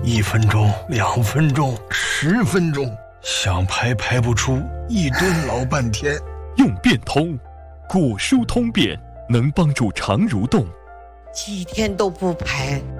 1分钟、2分钟、10分钟，想排排不出，1顿老半天。 用变通，古书通便，能帮助肠蠕动。 几天都不排。